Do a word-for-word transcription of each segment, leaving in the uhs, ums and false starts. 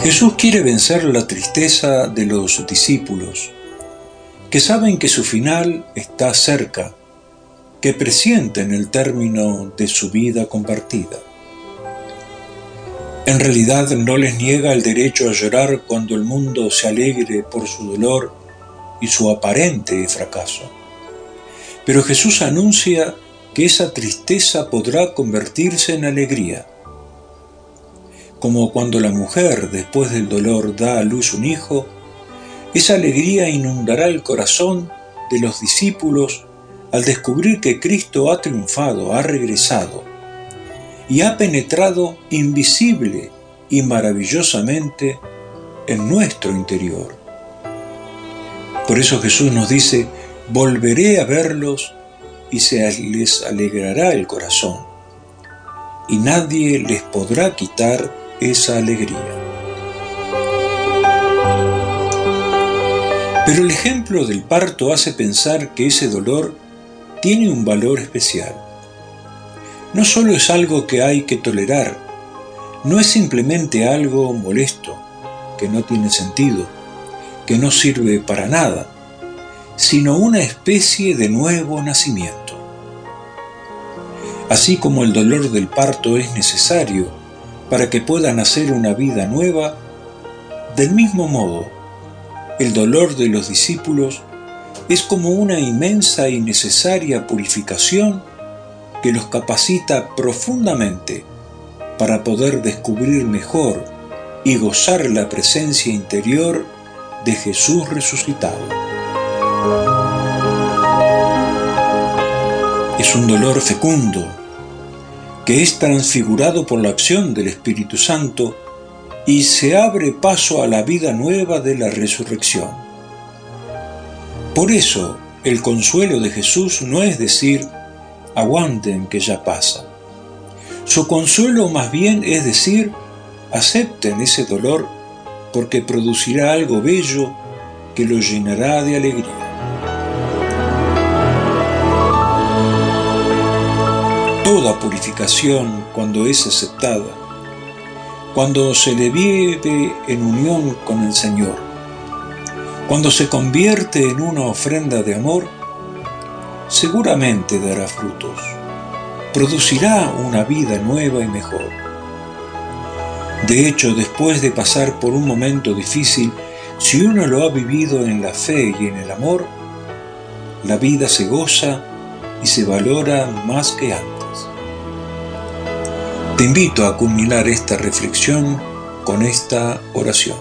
Jesús quiere vencer la tristeza de los discípulos, que saben que su final está cerca, que presienten el término de su vida compartida. En realidad no les niega el derecho a llorar cuando el mundo se alegre por su dolor y su aparente fracaso. Pero Jesús anuncia que esa tristeza podrá convertirse en alegría. Como cuando la mujer, después del dolor, da a luz un hijo, esa alegría inundará el corazón de los discípulos al descubrir que Cristo ha triunfado, ha regresado y ha penetrado invisible y maravillosamente en nuestro interior. Por eso Jesús nos dice: volveré a verlos y se les alegrará el corazón, y nadie les podrá quitar esa alegría. Pero el ejemplo del parto hace pensar que ese dolor tiene un valor especial. No solo es algo que hay que tolerar, no es simplemente algo molesto, que no tiene sentido, que no sirve para nada, sino una especie de nuevo nacimiento. Así como el dolor del parto es necesario para que pueda nacer una vida nueva, del mismo modo, el dolor de los discípulos es como una inmensa y necesaria purificación que los capacita profundamente para poder descubrir mejor y gozar la presencia interior de Jesús resucitado. Es un dolor fecundo que es transfigurado por la acción del Espíritu Santo y se abre paso a la vida nueva de la resurrección. Por eso, el consuelo de Jesús no es decir: aguanten que ya pasa. Su consuelo más bien es decir: acepten ese dolor porque producirá algo bello que los llenará de alegría. Toda purificación, cuando es aceptada, cuando se le vive en unión con el Señor, cuando se convierte en una ofrenda de amor, seguramente dará frutos, producirá una vida nueva y mejor. De hecho, después de pasar por un momento difícil, si uno lo ha vivido en la fe y en el amor, la vida se goza y se valora más que antes. Te invito a culminar esta reflexión con esta oración.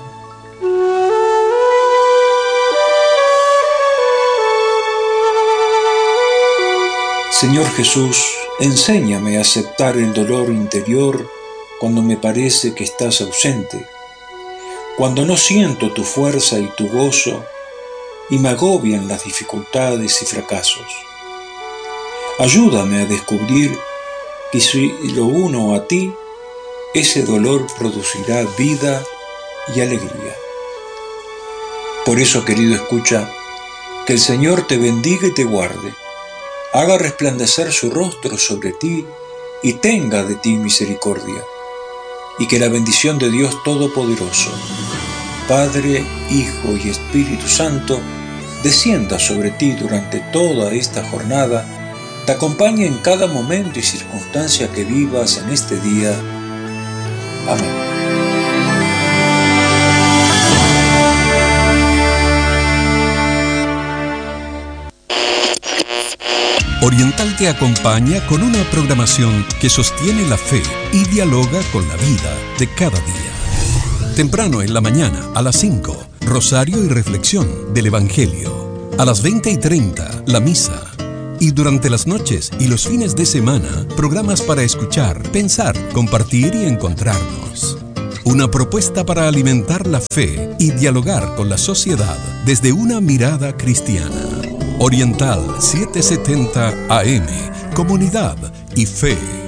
Señor Jesús, enséñame a aceptar el dolor interior cuando me parece que estás ausente, cuando no siento tu fuerza y tu gozo y me agobian las dificultades y fracasos. Ayúdame a descubrir que si lo uno a ti, ese dolor producirá vida y alegría. Por eso, querido escucha, que el Señor te bendiga y te guarde, haga resplandecer su rostro sobre ti y tenga de ti misericordia, y que la bendición de Dios Todopoderoso, Padre, Hijo y Espíritu Santo, descienda sobre ti durante toda esta jornada, te acompañe en cada momento y circunstancia que vivas en este día. Amén. Oriental te acompaña con una programación que sostiene la fe y dialoga con la vida de cada día. Temprano en la mañana, a las cinco, rosario y reflexión del Evangelio. A las veinte y treinta, la misa. Y durante las noches y los fines de semana, programas para escuchar, pensar, compartir y encontrarnos. Una propuesta para alimentar la fe y dialogar con la sociedad desde una mirada cristiana. Oriental setecientos setenta A M, Comunidad y Fe.